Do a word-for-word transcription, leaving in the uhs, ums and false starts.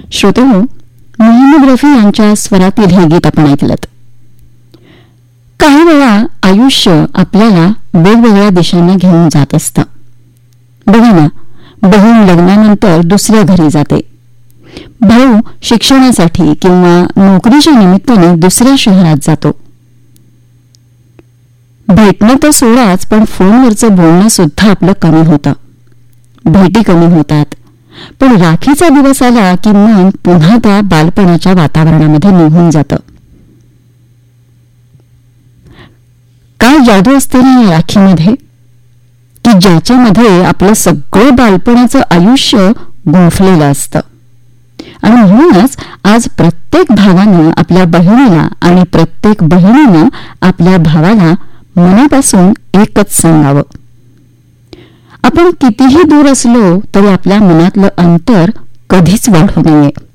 श्रोतेहो, मोहम्मद रफी यांच्या स्वरातील हे गीत आपण ऐकलं. काही वेळा आयुष्य आपल्याला वेगवेगळ्या दिशांना घेऊन जात असतं. बघा ना, बहीण लग्नानंतर दुसऱ्या घरी जाते, भाऊ शिक्षणासाठी किंवा नोकरीच्या निमित्ताने दुसऱ्या शहरात जातो. भेटणं तर सोडाच, पण फोनवरचं बोलणं सुद्धा आपलं कमी होतं, भेटी कमी होतात. पण राखीचा दिवस आला की मन पुन्हा त्या बालपणाच्या वातावरणामध्ये निघून जातं. काय जादू असते ना या राखीमध्ये, की ज्याच्यामध्ये आपलं सगळं बालपणाचं आयुष्य गुंफलेलं असतं. आणि म्हणूनच आज प्रत्येक भावानं आपल्या बहिणीला आणि प्रत्येक बहिणीनं आपल्या भावाला मनापासून एकच सांगावं. आपण कितीही दूर असलो तरी आपल्या मनातलं अंतर कधीच वाढू नये.